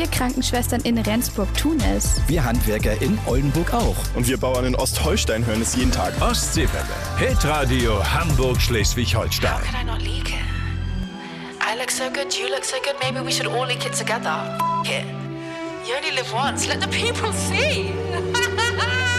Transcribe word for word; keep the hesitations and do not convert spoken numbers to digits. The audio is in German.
Wir Krankenschwestern in Rendsburg tun es. Wir Handwerker in Oldenburg auch. Und wir Bauern in Ostholstein hören es jeden Tag. Ostseewelle. Hitradio Hamburg-Schleswig-Holstein. How can I not leak it? I look so good, you look so good, maybe we should all leak it together. F it. You only live once, let the people see.